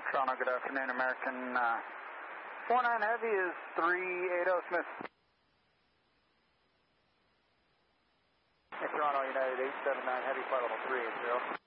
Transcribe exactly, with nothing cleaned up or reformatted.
Toronto, good afternoon, American uh, four nine Heavy is three eighty Smith. Hey, Toronto, United eight seven nine Heavy, flight level three eighty.